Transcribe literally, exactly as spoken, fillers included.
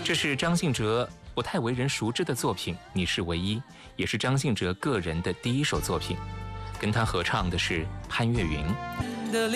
这是张信哲不太为人熟知的作品《你是唯一》，也是张信哲个人的第一首作品，跟他合唱的是潘越云。